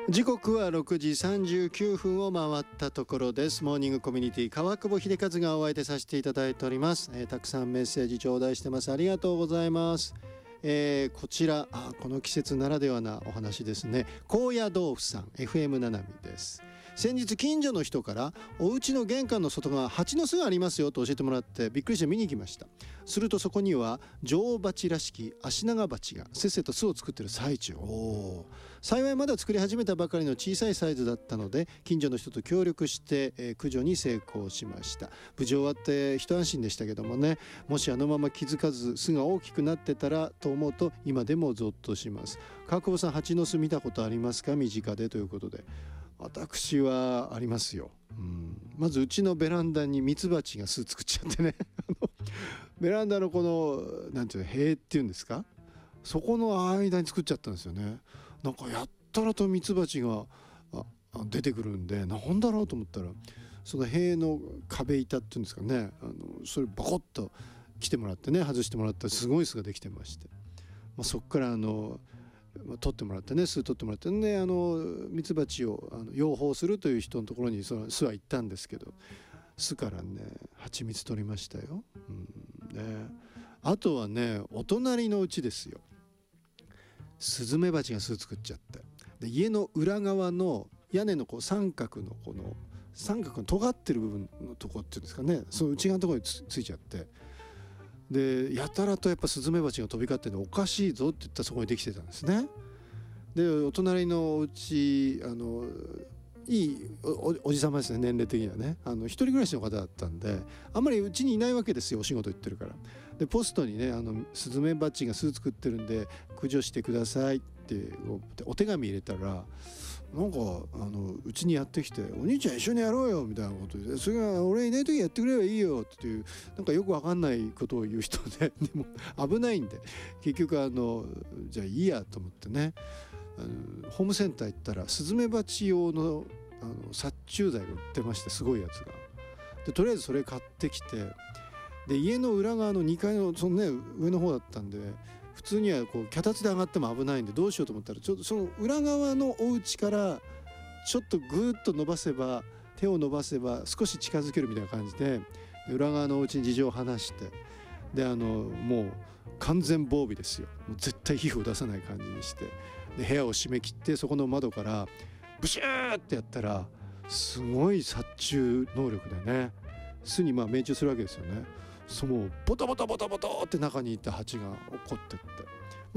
時刻は6時39分を回ったところです。モーニングコミュニティ川久保秀和がお相手させていただいております。たくさんメッセージ頂戴してます。ありがとうございます。こちらこの季節ならではなお話ですね。高野豆腐さん FM ななみです。先日近所の人からお家の玄関の外側蜂の巣がありますよと教えてもらってびっくりして見に行きました。するとそこには女王蜂らしきアシナガバチがせっせと巣を作っている最中。幸いまだ作り始めたばかりの小さいサイズだったので近所の人と協力して、駆除に成功しました。無事終わって一安心でしたけどもね、もしあのまま気づかず巣が大きくなってたらと思うと今でもゾッとします。川久保さん、蜂の巣見たことありますか？身近でということで。私はありますよ。まずうちのベランダにミツバチが巣作っちゃってねベランダのこのなんていうの、塀っていうんですか、そこの間に作っちゃったんですよね。なんかやったらとミツバチが出てくるんで、なんだろうと思ったらその塀の壁板っていうんですかね、それバコッと来てもらってね、外してもらったらすごい巣ができてまして、そこから取ってもらってね、巣取ってもらってね、ミツバチを養蜂するという人のところにその巣は行ったんですけど、巣からね蜂蜜取りましたよ。あとはね、お隣のうちですよ、スズメバチが巣作っちゃって、で家の裏側の屋根の三角の尖ってる部分のとこっていうんですかね、その内側のところについちゃって、でやたらとやっぱスズメバチが飛び交っておかしいぞって言ったらそこにできてたんですね。でお隣のうちいい おじさまですね、年齢的にはね。一人暮らしの方だったんであんまりうちにいないわけですよ、お仕事行ってるから。でポストにね、スズメバチが巣作ってるんで駆除してくださいってお手紙入れたら、なんかうちにやってきて、お兄ちゃん一緒にやろうよみたいなことで、それが俺いない時やってくれればいいよっていう、なんかよくわかんないことを言う人で、でも危ないんで結局じゃあいいやと思ってね、ホームセンター行ったらスズメバチ用の殺虫剤が売ってまして、すごいやつが。でとりあえずそれ買ってきて、で家の裏側の2階のそのね上の方だったんで、普通には脚立で上がっても危ないんでどうしようと思ったら、ちょっとその裏側のお家からちょっとぐーっと手を伸ばせば少し近づけるみたいな感じで、裏側のお家に事情を話して、でもう完全防備ですよ。もう絶対皮膚を出さない感じにして、で部屋を閉め切って、そこの窓からブシューってやったらすごい殺虫能力でね、巣に命中するわけですよね。もうボタボタボタボタって中にいた蜂が落っこってって、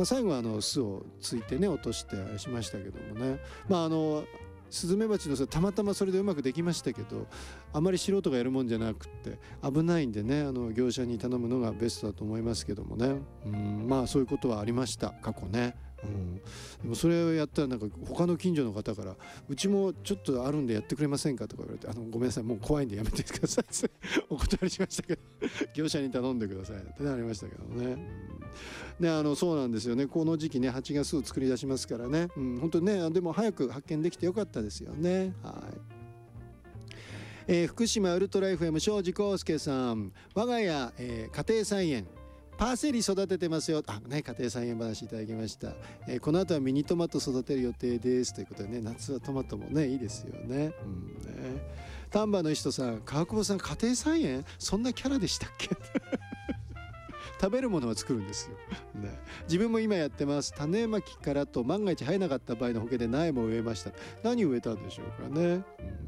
最後は巣をついてね落としてしましたけどもね。スズメバチの巣たまたまそれでうまくできましたけど、あまり素人がやるもんじゃなくって危ないんでね、業者に頼むのがベストだと思いますけどもね。そういうことはありました過去ね。でもそれをやったらなんか他の近所の方から「うちもちょっとあるんでやってくれませんか?」とか言われて「ごめんなさい、もう怖いんでやめてください」お断りしましたけど業者に頼んでくださいってなりましたけどね。そうなんですよね。この時期ね蜂が巣を作り出しますからね。本当にね、でも早く発見できてよかったですよね。福島ウルトラ FM 庄司康介さん、我が家、家庭菜園パーセリ育ててますよ。家庭菜園話いただきました。この後はミニトマト育てる予定ですということでね、夏はトマトもねいいですよね。丹波の人さん、川久保さん家庭菜園そんなキャラでしたっけ食べるものは作るんですよ、自分も今やってます。種まきからと万が一生えなかった場合の保険で苗も植えました。何植えたんでしょうかね。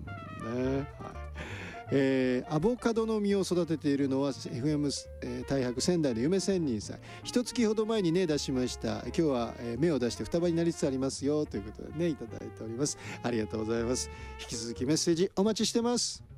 アボカドの実を育てているのは FM、大白仙台の夢仙人さん。一月ほど前にね出しました。今日は、芽を出して双葉になりつつありますよということでねいただいております。ありがとうございます。引き続きメッセージお待ちしてます。